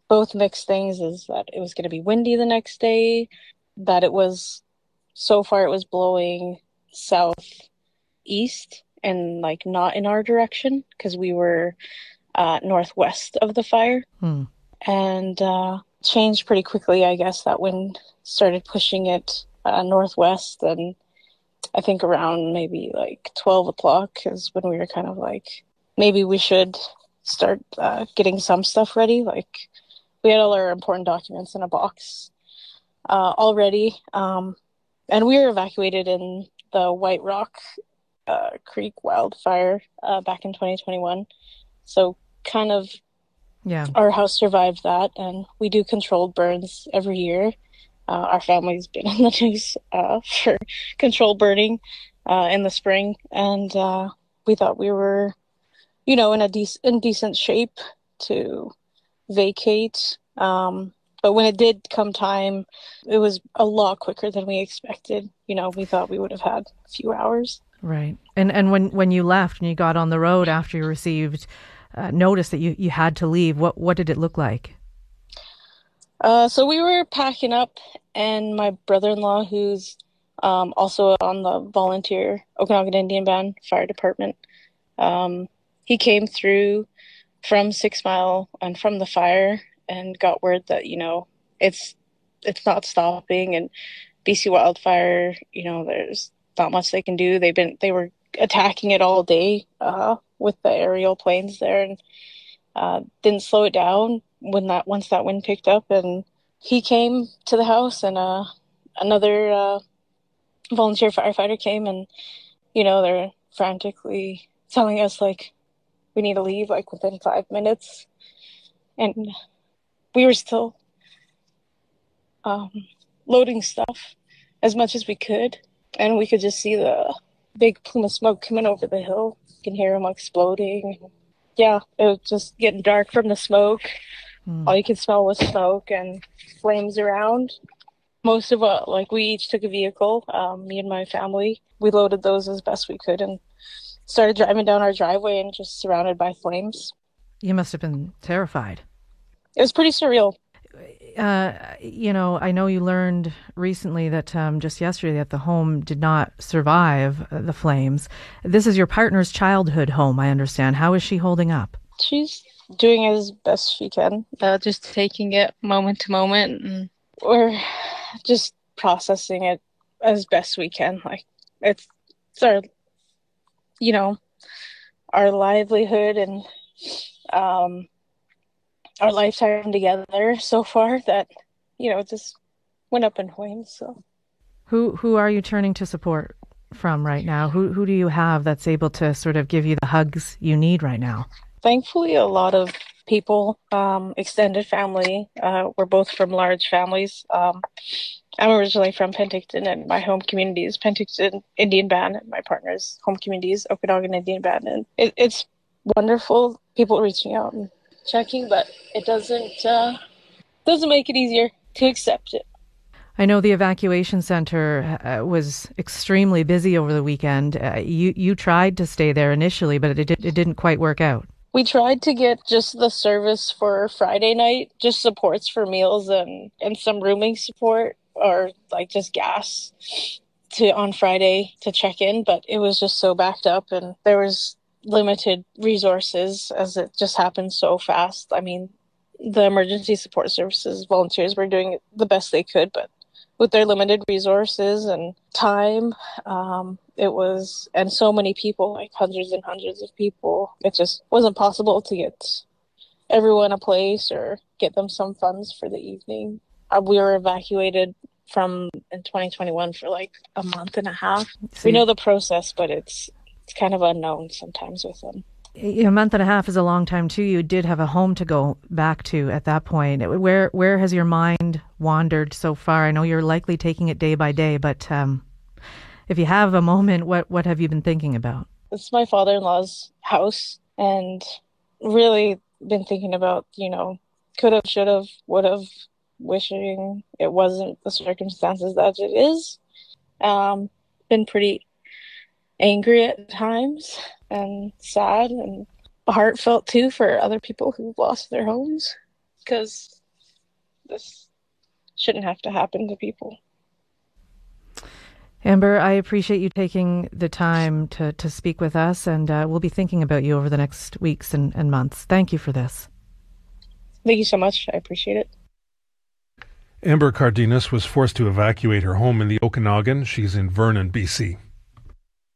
both mixed things is that it was going to be windy the next day, that it was so far it was blowing southeast and like not in our direction because we were northwest of the fire. Hmm. And changed pretty quickly. I guess that wind started pushing it northwest, and I think around maybe like 12 o'clock is when we were kind of like, maybe we should start getting some stuff ready. Like we had all our important documents in a box already, and we were evacuated in the White Rock Creek wildfire back in 2021. So kind of Yeah. our house survived that, and we do controlled burns every year. Our family's been in the news for controlled burning in the spring, and we thought we were, in in decent shape to vacate. But when it did come time, it was a lot quicker than we expected. We thought we would have had a few hours. Right. And when you left and you got on the road after you received notice that you had to leave, what did it look like? So we were packing up, and my brother-in-law, who's also on the volunteer Okanagan Indian Band Fire Department, he came through from 6 Mile and from the fire and got word that, it's not stopping, and BC wildfire, there's not much they can do. They were attacking it all day with the aerial planes there, and didn't slow it down once that wind picked up. And he came to the house, and another volunteer firefighter came, and they're frantically telling us like we need to leave like within 5 minutes, and we were still loading stuff as much as we could, and we could just see the big plume of smoke coming over the hill. You can hear them exploding. Yeah, it was just getting dark from the smoke. All you could smell was smoke and flames around. Most of we each took a vehicle, me and my family. We loaded those as best we could and started driving down our driveway and just surrounded by flames. You must have been terrified. It was pretty surreal. I know you learned recently that just yesterday that the home did not survive the flames. This is your partner's childhood home, I understand. How is she holding up? She's doing as best she can, just taking it moment to moment, and we're just processing it as best we can. Like it's our, our livelihood and our lifetime together so far that, it just went up in flames. So Who are you turning to support from right now? Who do you have that's able to sort of give you the hugs you need right now? thankfully, a lot of people, extended family, we're both from large families. I'm originally from Penticton, and my home community is Penticton Indian Band, and my partner's home community is Okanagan Indian Band. And it's wonderful, people reaching out and checking, but it doesn't make it easier to accept it. I know the evacuation center was extremely busy over the weekend. You tried to stay there initially, but it didn't quite work out. We tried to get just the service for Friday night, just supports for meals and some rooming support, or like just gas on Friday to check in, but it was just so backed up, and there was limited resources as it just happened so fast. I mean, the emergency support services volunteers were doing the best they could, but with their limited resources and time, and so many people, like hundreds and hundreds of people, it just wasn't possible to get everyone a place or get them some funds for the evening. We were evacuated from in 2021 for like a month and a half. So We know the process, but it's kind of unknown sometimes with them. a month and a half is a long time too. You did have a home to go back to at that point. Where has your mind wandered so far? I know you're likely taking it day by day, but if you have a moment, what have you been thinking about? It's my father-in-law's house, and really been thinking about, could have, should have, would have, wishing it wasn't the circumstances that it is. Been pretty angry at times and sad and heartfelt too for other people who've lost their homes, because this shouldn't have to happen to people. Amber, I appreciate you taking the time to speak with us, and we'll be thinking about you over the next weeks and months. Thank you for this. Thank you so much. I appreciate it. Amber Cardenas was forced to evacuate her home in the Okanagan. She's in Vernon, BC.